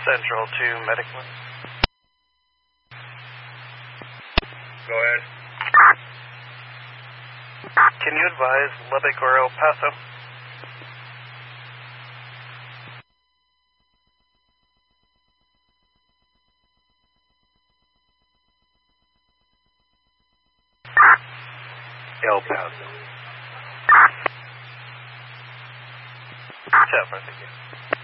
Central to Medical. Go ahead. Can you advise Lubbock or El Paso? El Paso. Thank you.